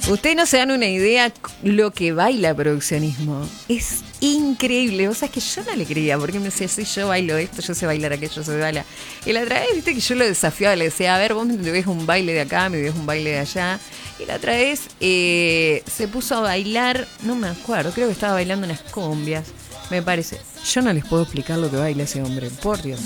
Ustedes no se dan una idea lo que baila produccionismo. Es increíble. Vos sabés que yo no le creía, porque me decía, sí, yo bailo esto, yo sé bailar aquello, yo sé bailar. Y la otra vez, viste que yo lo desafiaba, le decía, a ver, vos me ves un baile de acá, me ves un baile de allá. Y la otra vez se puso a bailar, no me acuerdo, creo que estaba bailando unas cumbias, me parece. Yo no les puedo explicar lo que baila ese hombre, por Dios.